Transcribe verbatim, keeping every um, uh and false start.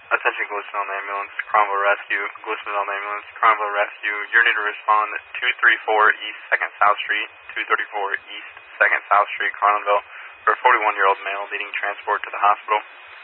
Attention Glisson Ambulance, Cromwell Rescue, Glisson Ambulance, Cromwell Rescue. You're need to respond two thirty-four East second South Street, two thirty-four East second South Street, Carlinville, for a forty-one-year-old male needing transport to the hospital.